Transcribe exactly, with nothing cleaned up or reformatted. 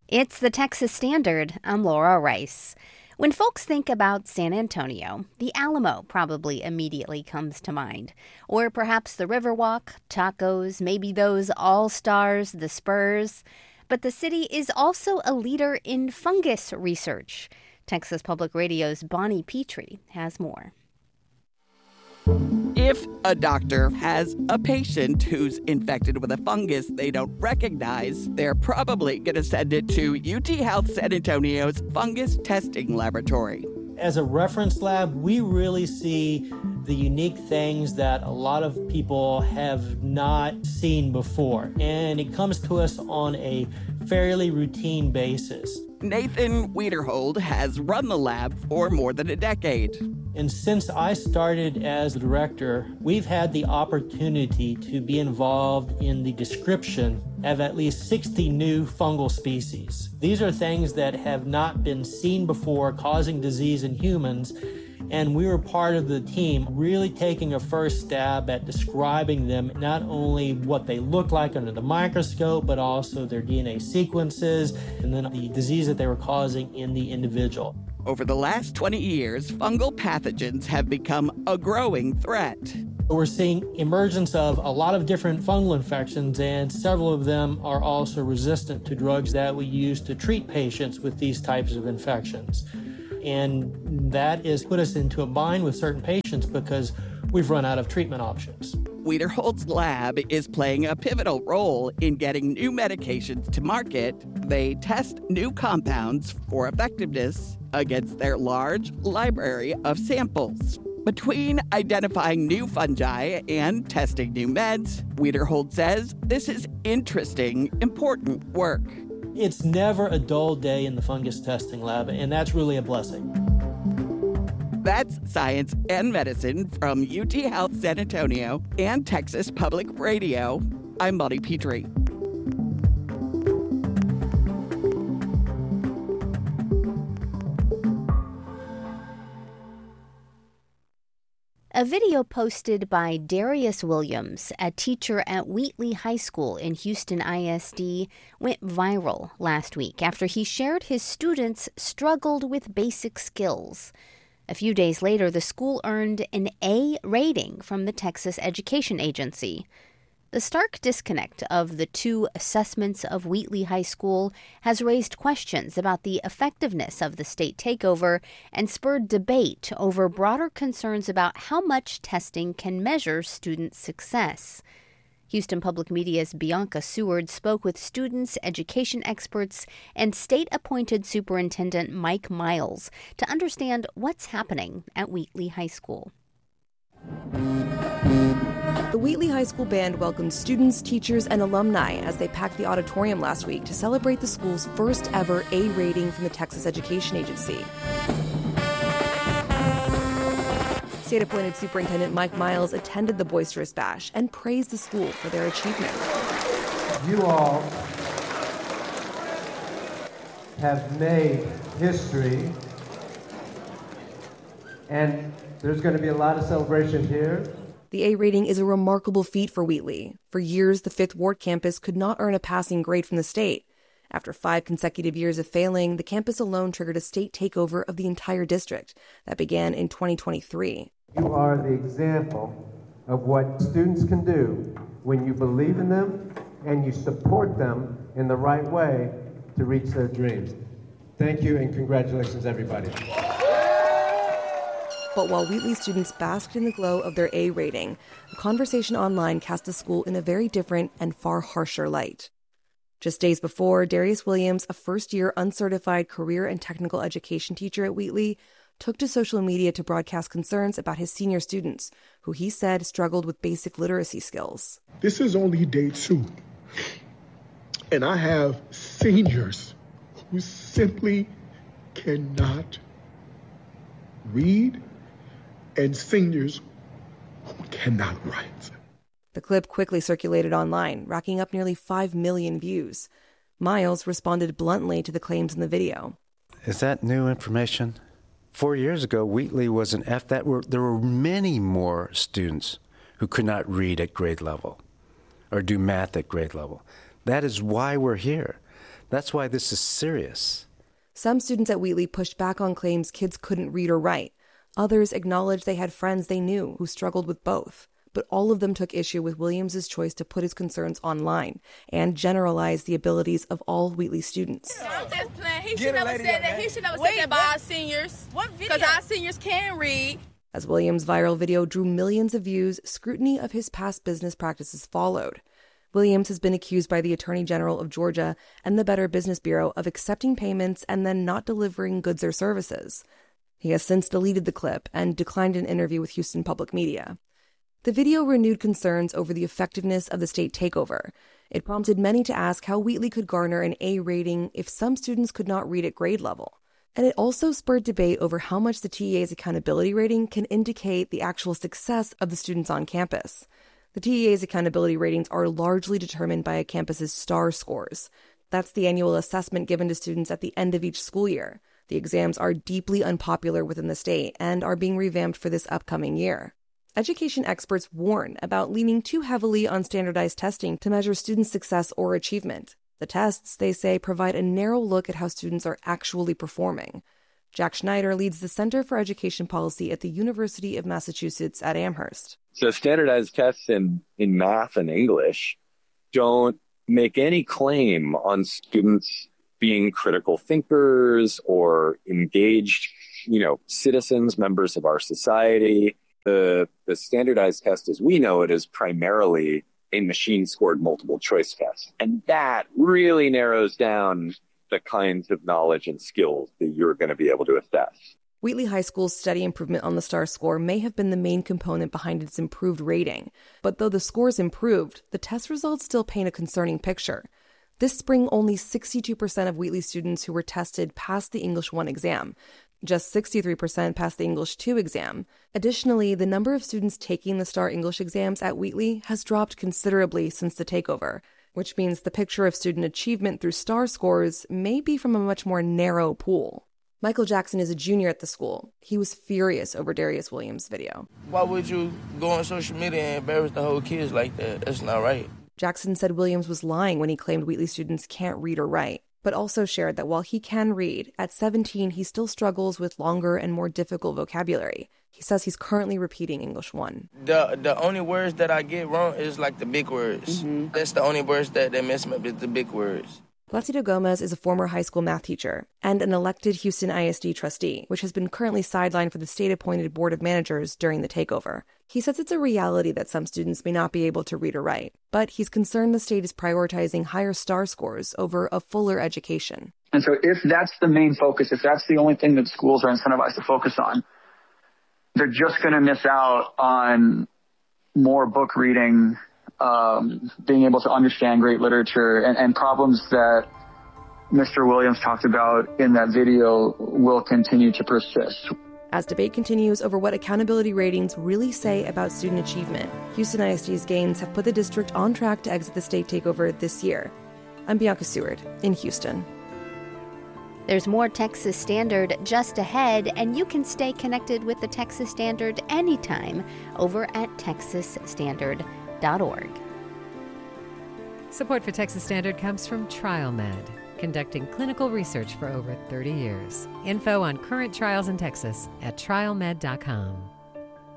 It's the Texas Standard. I'm Laura Rice. When folks think about San Antonio, the Alamo probably immediately comes to mind. Or perhaps the Riverwalk, tacos, maybe those all-stars, the Spurs. But the city is also a leader in fungus research. Texas Public Radio's Bonnie Petrie has more. If a doctor has a patient who's infected with a fungus they don't recognize, they're probably going to send it to U T Health San Antonio's fungus testing laboratory. As a reference lab, we really see the unique things that a lot of people have not seen before, and it comes to us on a fairly routine basis. Nathan Wiederhold has run the lab for more than a decade. And since I started as the director, we've had the opportunity to be involved in the description of at least sixty new fungal species. These are things that have not been seen before, causing disease in humans. And we were part of the team really taking a first stab at describing them, not only what they look like under the microscope, but also their D N A sequences and then the disease that they were causing in the individual. Over the last twenty years, fungal pathogens have become a growing threat. We're seeing emergence of a lot of different fungal infections, and several of them are also resistant to drugs that we use to treat patients with these types of infections. And that has put us into a bind with certain patients because we've run out of treatment options. Wiederhold's lab is playing a pivotal role in getting new medications to market. They test new compounds for effectiveness against their large library of samples. Between identifying new fungi and testing new meds, Wiederhold says this is interesting, important work. It's never a dull day in the fungus testing lab, and that's really a blessing. That's Science and Medicine from U T Health San Antonio and Texas Public Radio. I'm Bonnie Petrie. A video posted by Darius Williams, a teacher at Wheatley High School in Houston I S D, went viral last week after he shared his students struggled with basic skills. A few days later, the school earned an A rating from the Texas Education Agency. The stark disconnect of the two assessments of Wheatley High School has raised questions about the effectiveness of the state takeover and spurred debate over broader concerns about how much testing can measure student success. Houston Public Media's Bianca Seward spoke with students, education experts, and state-appointed Superintendent Mike Miles to understand what's happening at Wheatley High School. The Wheatley High School Band welcomed students, teachers, and alumni as they packed the auditorium last week to celebrate the school's first ever A rating from the Texas Education Agency. State-appointed Superintendent Mike Miles attended the boisterous bash and praised the school for their achievement. You all have made history, and there's going to be a lot of celebration here. The A rating is a remarkable feat for Wheatley. For years, the Fifth Ward campus could not earn a passing grade from the state. After five consecutive years of failing, the campus alone triggered a state takeover of the entire district that began in twenty twenty-three. You are the example of what students can do when you believe in them and you support them in the right way to reach their dreams. Thank you and congratulations, everybody. But while Wheatley students basked in the glow of their A rating, the conversation online cast the school in a very different and far harsher light. Just days before, Darius Williams, a first-year uncertified career and technical education teacher at Wheatley, took to social media to broadcast concerns about his senior students, who he said struggled with basic literacy skills. This is only day two, and I have seniors who simply cannot read and seniors who cannot write. The clip quickly circulated online, racking up nearly five million views. Miles responded bluntly to the claims in the video. Is that new information? Four years ago, Wheatley was an F. That were, there were many more students who could not read at grade level or do math at grade level. That is why we're here, That's why this is serious. Some students at Wheatley pushed back on claims kids couldn't read or write. Others acknowledged they had friends they knew who struggled with both. But all of them took issue with Williams' choice to put his concerns online and generalize the abilities of all Wheatley students. I'm just playing. He should never said that. He should never said that about our seniors. What video? Because our seniors can read. As Williams' viral video drew millions of views, scrutiny of his past business practices followed. Williams has been accused by the Attorney General of Georgia and the Better Business Bureau of accepting payments and then not delivering goods or services. He has since deleted the clip and declined an interview with Houston Public Media. The video renewed concerns over the effectiveness of the state takeover. It prompted many to ask how Wheatley could garner an A rating if some students could not read at grade level. And it also spurred debate over how much the T E A's accountability rating can indicate the actual success of the students on campus. The T E A's accountability ratings are largely determined by a campus's STAR scores. That's the annual assessment given to students at the end of each school year. The exams are deeply unpopular within the state and are being revamped for this upcoming year. Education experts warn about leaning too heavily on standardized testing to measure student success or achievement. The tests, they say, provide a narrow look at how students are actually performing. Jack Schneider leads the Center for Education Policy at the University of Massachusetts at Amherst. So standardized tests in, in math and English don't make any claim on students being critical thinkers or engaged, you know, citizens, members of our society. The, the standardized test as we know it is primarily a machine-scored multiple choice test. And that really narrows down the kinds of knowledge and skills that you're going to be able to assess. Wheatley High School's steady improvement on the STAR score may have been the main component behind its improved rating. But though the scores improved, the test results still paint a concerning picture. This spring, only sixty-two percent of Wheatley students who were tested passed the English one exam. Just sixty-three percent passed the English two exam. Additionally, the number of students taking the STAR English exams at Wheatley has dropped considerably since the takeover, which means the picture of student achievement through STAR scores may be from a much more narrow pool. Michael Jackson is a junior at the school. He was furious over Darius Williams' video. Why would you go on social media and embarrass the whole kids like that? That's not right. Jackson said Williams was lying when he claimed Wheatley students can't read or write, but also shared that while he can read, at seventeen he still struggles with longer and more difficult vocabulary. He says he's currently repeating English one. The the only words that I get wrong is like the big words. Mm-hmm. That's the only words that, that mess me up is the big words. Placido Gomez is a former high school math teacher and an elected Houston I S D trustee, which has been currently sidelined for the state-appointed board of managers during the takeover. He says it's a reality that some students may not be able to read or write, but he's concerned the state is prioritizing higher STAR scores over a fuller education. And so if that's the main focus, if that's the only thing that schools are incentivized to focus on, they're just going to miss out on more book reading, um, being able to understand great literature, and, and problems that Mister Williams talked about in that video will continue to persist. As debate continues over what accountability ratings really say about student achievement, Houston I S D's gains have put the district on track to exit the state takeover this year. I'm Bianca Seward in Houston. There's more Texas Standard just ahead, and you can stay connected with the Texas Standard anytime over at texas standard dot org. Support for Texas Standard comes from TrialMed, conducting clinical research for over thirty years. Info on current trials in Texas at trial med dot com.